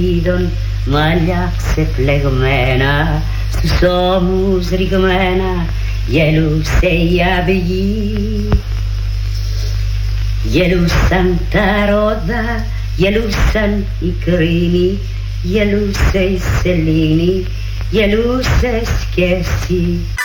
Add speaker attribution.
Speaker 1: είδων μαλλιά ξεπλεγμένα, στους ώμους ρηγμένα, γελούσε η αυγή. Γελούσαν τα ρόδα, γελούσαν οι κρίνοι, γελούσε η σελήνη, γελούσες κι εσύ.